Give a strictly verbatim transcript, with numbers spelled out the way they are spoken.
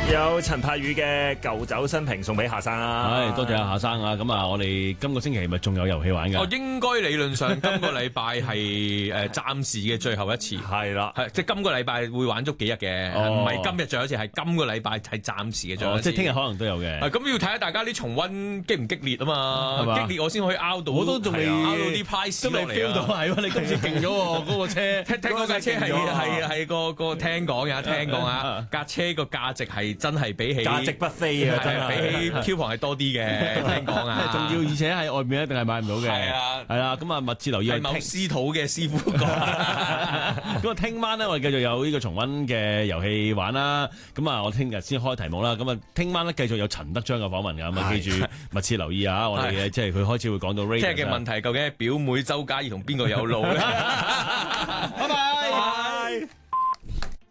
有陳柏宇嘅舊酒新瓶送俾夏生啊！ 係多謝阿夏生啊！咁啊，我哋今個星期咪仲有遊戲玩㗎？ 哦，應該理論上今個禮拜係誒暫時嘅最後一次， 係啦， 係即係今個禮拜會玩足幾日嘅，唔係今日最後一次，係今個禮拜係暫時嘅最後一次。 即係聽日可能都有嘅。 咁要睇下大家啲重溫激唔激烈啊嘛， 係嘛激烈我先可以 out 到， 我都仲未 out 到啲 price 都未 feel 到係喎！你今次勁咗喎，嗰個車聽聽講架車係係係個個聽講呀，聽講啊，架車個價值係真係比起價值不菲啊！真係比起 Q 房係多啲嘅，聽講啊， 仲要而且喺外面一定係買唔到嘅。係啊， 係啦，咁啊密切留意。 係某司徒嘅師傅講。 咁啊，聽晚咧我哋繼續有呢個重溫嘅遊戲玩啦。咁啊，我聽日先開題目啦。咁啊，聽晚咧繼續有陳德章嘅訪問㗎。咁啊，記住密切留意啊！我哋嘅即係佢開始會講到 Ray。 聽日嘅問題究竟係表妹周嘉怡同邊個有路咧？拜拜。